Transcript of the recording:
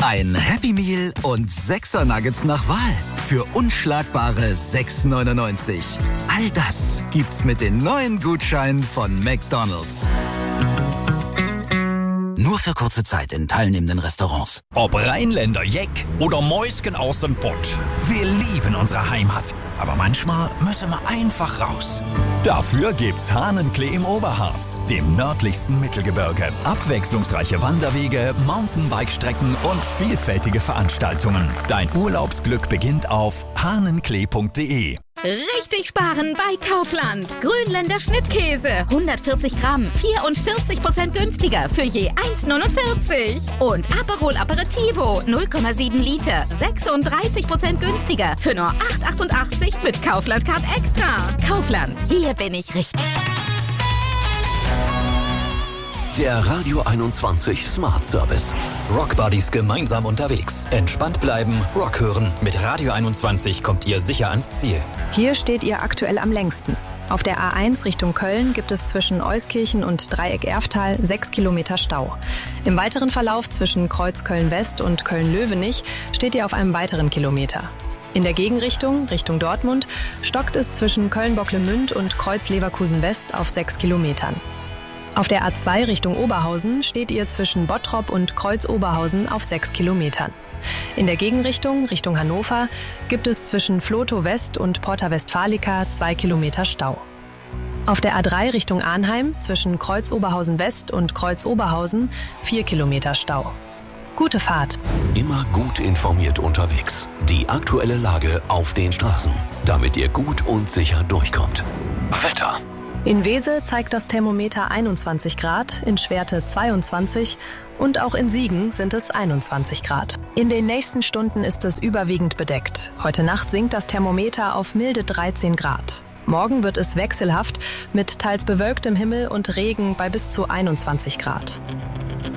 Ein Happy Meal und 6er Nuggets nach Wahl für unschlagbare 6,99. All das gibt's mit den neuen Gutscheinen von McDonald's. Nur für kurze Zeit in teilnehmenden Restaurants. Ob Rheinländer Jeck oder Mäusken aus dem Pott. Wir lieben unsere Heimat. Aber manchmal müssen wir einfach raus. Dafür gibt's Hahnenklee im Oberharz, dem nördlichsten Mittelgebirge. Abwechslungsreiche Wanderwege, Mountainbike-Strecken und vielfältige Veranstaltungen. Dein Urlaubsglück beginnt auf hahnenklee.de. Richtig sparen bei Kaufland. Grünländer Schnittkäse. 140 Gramm, 44% günstiger für je 1,49. Und Aperol Aperitivo, 0,7 Liter, 36% günstiger für nur 8,88 mit Kaufland Card Extra. Kaufland, hier bin ich richtig. Der Radio 21 Smart Service. Rock Buddies gemeinsam unterwegs. Entspannt bleiben, Rock hören. Mit Radio 21 kommt ihr sicher ans Ziel. Hier steht ihr aktuell am längsten. Auf der A1 Richtung Köln gibt es zwischen Euskirchen und Dreieck-Erftal 6 Kilometer Stau. Im weiteren Verlauf zwischen Kreuz Köln-West und Köln-Löwenich steht ihr auf einem weiteren Kilometer. In der Gegenrichtung, Richtung Dortmund, stockt es zwischen Köln-Bocklemünd und Kreuz Leverkusen-West auf 6 Kilometern. Auf der A2 Richtung Oberhausen steht ihr zwischen Bottrop und Kreuz Oberhausen auf 6 Kilometern. In der Gegenrichtung, Richtung Hannover, gibt es zwischen Flotow West und Porta Westfalica 2 Kilometer Stau. Auf der A3 Richtung Arnheim zwischen Kreuz Oberhausen West und Kreuz Oberhausen 4 Kilometer Stau. Gute Fahrt. Immer gut informiert unterwegs. Die aktuelle Lage auf den Straßen, damit ihr gut und sicher durchkommt. Wetter. In Wese zeigt das Thermometer 21 Grad, in Schwerte 22 und auch in Siegen sind es 21 Grad. In den nächsten Stunden ist es überwiegend bedeckt. Heute Nacht sinkt das Thermometer auf milde 13 Grad. Morgen wird es wechselhaft mit teils bewölktem Himmel und Regen bei bis zu 21 Grad.